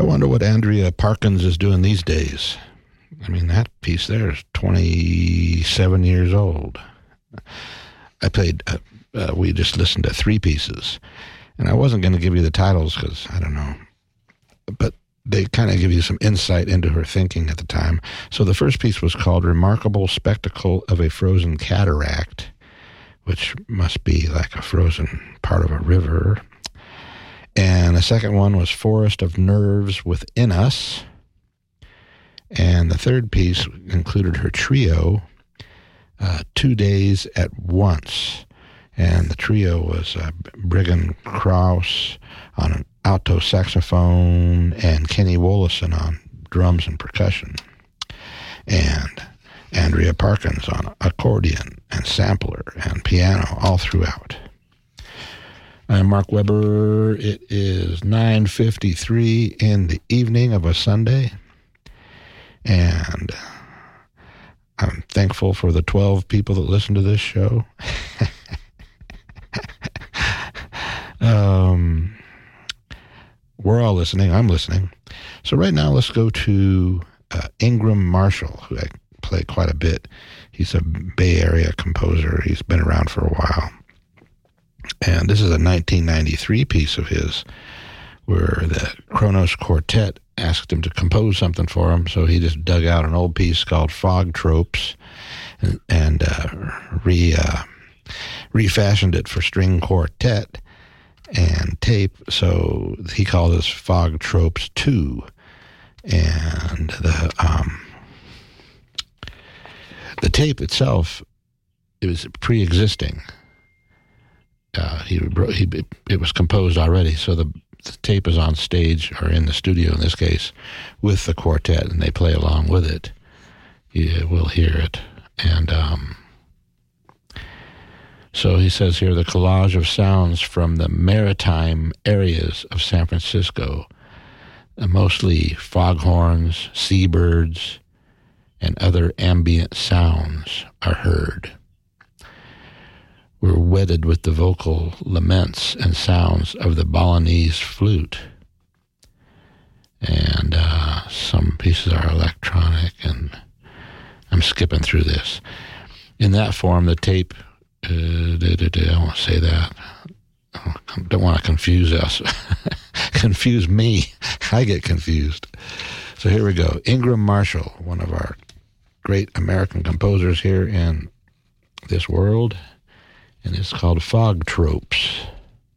I wonder what Andrea Parkins is doing these days. I mean, that piece there is 27 years old. We just listened to 3 pieces. And I wasn't going to give you the titles because, I don't know. But they kind of give you some insight into her thinking at the time. So the first piece was called Remarkable Spectacle of a Frozen Cataract, which must be like a frozen part of a river. And the second one was Forest of Nerves Within Us. And the third piece included her trio, 2 Days at Once. And the trio was Briggan Krause on an alto saxophone and Kenny Wollesen on drums and percussion. And Andrea Parkins on accordion and sampler and piano all throughout. I'm Mark Weber. It is 9:53 in the evening of a Sunday. And I'm thankful for the 12 people that listen to this show. We're all listening. I'm listening. So right now, let's go to Ingram Marshall, who I play quite a bit. He's a Bay Area composer. He's been around for a while. And this is a 1993 piece of his where the Kronos Quartet asked him to compose something for him. So he just dug out an old piece called Fog Tropes and refashioned it for string quartet and tape, so he called this Fog Tropes 2. And the tape itself, it was pre-existing. It was composed already, so the tape is on stage, or in the studio in this case, with the quartet, and they play along with it. You will hear it. And so he says here, the collage of sounds from the maritime areas of San Francisco, mostly foghorns, seabirds, and other ambient sounds are heard. We're wedded with the vocal laments and sounds of the Balinese flute. And some pieces are electronic, and I'm skipping through this. In that form, the tape, I don't want to say that. I don't want to confuse us. Confuse me. I get confused. So here we go. Ingram Marshall, one of our great American composers here in this world, and it's called Fog Tropes.